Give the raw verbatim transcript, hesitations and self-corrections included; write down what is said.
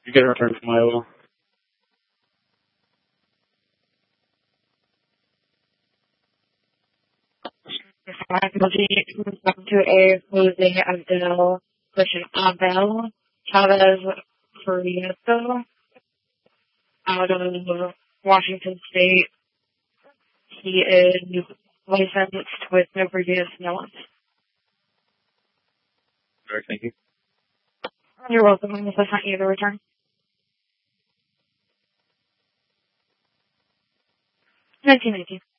You get a return from Iowa. Moves up to a Jose Abdel, pushing Abel Chavez Prieto out of Washington State. He is licensed with no previous felons. All right, thank you. You're welcome. I'm going to send you the return. nineteen ninety.